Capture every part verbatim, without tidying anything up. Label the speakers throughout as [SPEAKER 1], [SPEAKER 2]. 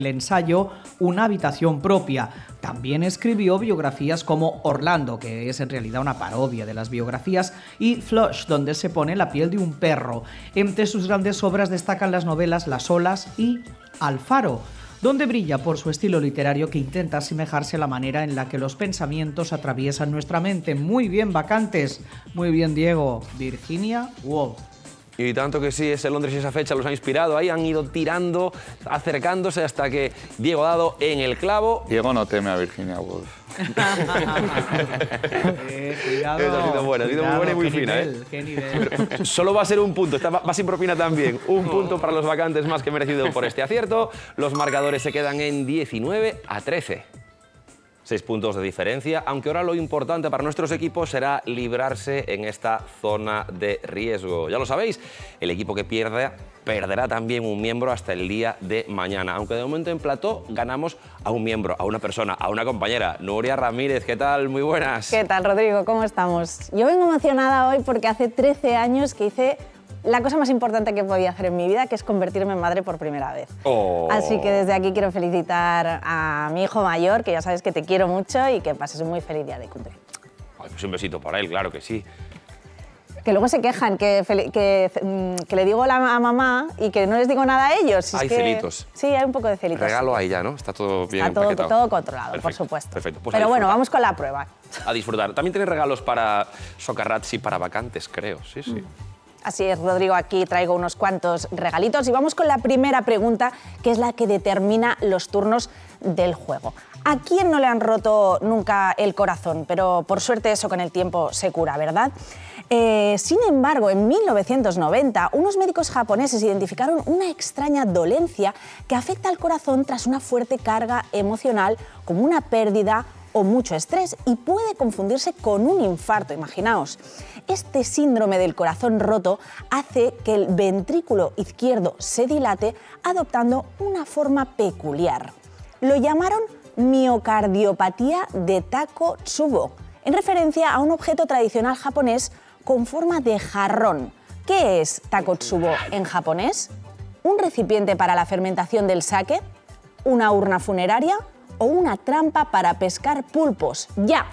[SPEAKER 1] el ensayo Una habitación propia. También escribió biografías como Orlando, que es en realidad una parodia de las biografías, y Flush, donde se pone la piel de un perro. Entre sus grandes obras destacan las novelas Las olas y Alfaro, donde brilla por su estilo literario que intenta asemejarse a la manera en la que los pensamientos atraviesan nuestra mente. Muy bien, vacantes. Muy bien, Diego. Virginia Woolf.
[SPEAKER 2] Y tanto que sí, ese Londres y esa fecha los ha inspirado. Ahí han ido tirando, acercándose hasta que Diego ha dado en el clavo.
[SPEAKER 3] Diego no teme a Virginia Woolf.
[SPEAKER 1] eh, cuidado.
[SPEAKER 2] Esa ha sido buena, ha sido muy buena y muy
[SPEAKER 1] qué
[SPEAKER 2] fina.
[SPEAKER 1] Nivel,
[SPEAKER 2] ¿eh?
[SPEAKER 1] qué nivel.
[SPEAKER 2] Solo va a ser un punto, está, va sin propina también. Un punto para los vacantes más que merecido por este acierto. Los marcadores se quedan en diecinueve a trece. Seis puntos de diferencia, aunque ahora lo importante para nuestros equipos será librarse en esta zona de riesgo. Ya lo sabéis, el equipo que pierda perderá también un miembro hasta el día de mañana. Aunque de momento en plató ganamos a un miembro, a una persona, a una compañera. Nuria Ramírez, ¿qué tal? Muy buenas.
[SPEAKER 4] ¿Qué tal, Rodrigo? ¿Cómo estamos? Yo vengo emocionada hoy porque hace trece años que hice la cosa más importante que podía hacer en mi vida, que es convertirme en madre por primera vez.
[SPEAKER 2] Oh.
[SPEAKER 4] Así que desde aquí quiero felicitar a mi hijo mayor, que ya sabes que te quiero mucho y que pases un muy feliz día de cumple.
[SPEAKER 2] Ay, pues un besito para él, claro que sí.
[SPEAKER 4] Que luego se quejan, que, que, que le digo la, a mamá y que no les digo nada a ellos. Si
[SPEAKER 2] hay
[SPEAKER 4] es que,
[SPEAKER 2] celitos.
[SPEAKER 4] Sí, hay un poco de celitos.
[SPEAKER 2] Regalo ahí ya, ¿no? Está todo bien
[SPEAKER 4] Está todo,
[SPEAKER 2] empaquetado.
[SPEAKER 4] todo controlado,
[SPEAKER 2] Perfecto,
[SPEAKER 4] por supuesto.
[SPEAKER 2] Perfecto. Pues
[SPEAKER 4] Pero bueno, vamos con la prueba.
[SPEAKER 2] A disfrutar. También tenéis regalos para Socarrats y para vacantes, creo. Sí, sí.
[SPEAKER 4] Mm. Así es, Rodrigo, aquí traigo unos cuantos regalitos y vamos con la primera pregunta, que es la que determina los turnos del juego. ¿A quién no le han roto nunca el corazón? Pero por suerte eso con el tiempo se cura, ¿verdad? Eh, sin embargo, en mil novecientos noventa, unos médicos japoneses identificaron una extraña dolencia que afecta al corazón tras una fuerte carga emocional, como una pérdida o mucho estrés, y puede confundirse con un infarto, imaginaos. Este síndrome del corazón roto hace que el ventrículo izquierdo se dilate adoptando una forma peculiar. Lo llamaron miocardiopatía de Takotsubo, en referencia a un objeto tradicional japonés con forma de jarrón. ¿Qué es Takotsubo en japonés? ¿Un recipiente para la fermentación del sake? ¿Una urna funeraria? ¿O una trampa para pescar pulpos? ¡Ya!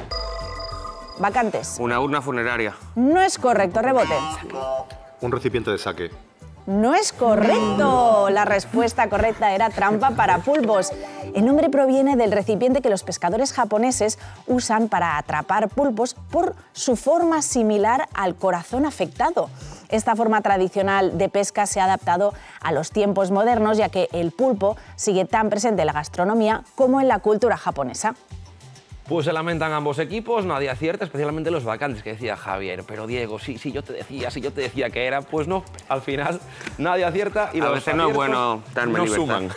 [SPEAKER 4] Vacantes.
[SPEAKER 2] Una urna funeraria.
[SPEAKER 4] No es correcto, rebote.
[SPEAKER 5] Un recipiente de saque.
[SPEAKER 4] No es correcto. La respuesta correcta era trampa para pulpos. El nombre proviene del recipiente que los pescadores japoneses usan para atrapar pulpos por su forma similar al corazón afectado. Esta forma tradicional de pesca se ha adaptado a los tiempos modernos, ya que el pulpo sigue tan presente en la gastronomía como en la cultura japonesa.
[SPEAKER 2] Pues se lamentan ambos equipos, nadie acierta, especialmente los vacantes, que decía Javier, pero Diego, sí, sí, yo te decía, sí, yo te decía que era, pues no, al final nadie acierta y
[SPEAKER 6] a
[SPEAKER 2] los
[SPEAKER 6] veces no es bueno darme
[SPEAKER 2] no
[SPEAKER 6] libertad.
[SPEAKER 2] suman.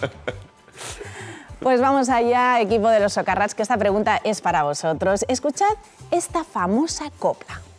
[SPEAKER 4] Pues vamos allá, equipo de los Socarrats, que esta pregunta es para vosotros. Escuchad esta famosa copla.